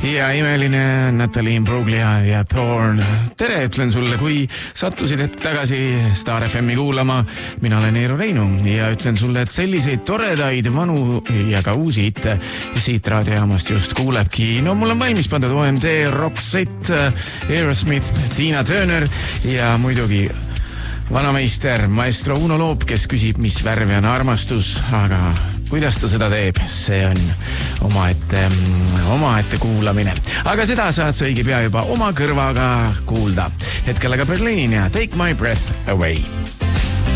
ja imeline Natalie Imbruglia ja Thorn. Tere, ütlen sulle, kui sattusid hetk tagasi Star FM'i kuulama. Mina olen Eero Reinu ja ütlen sulle, et selliseid toredaid vanu ja ka uusi hitte siit raadiojaamast just kuulebki. No mul on valmis pandud OMD, Roxette, Aerosmith, Tina Turner ja muidugi vanameister maestro Uno Loop, kes küsib, mis värvi on armastus, aga kuidas ta seda teeb, see on omaette kuulamine. Aga seda saad sa õige pea juba oma kõrvaga kuulda. Hetkel aga Berliin ja Take My Breath Away.